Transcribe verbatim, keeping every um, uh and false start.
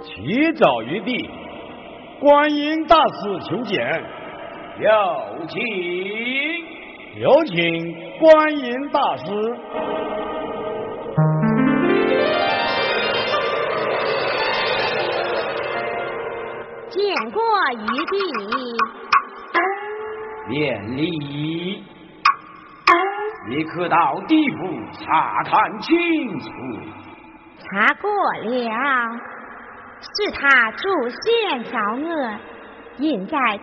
启奏玉帝，观音大师求见。 有请， 有请观音大师。 见过玉帝。 免礼。你可到地府查看清楚。 查过了，是他诬陷造恶，应在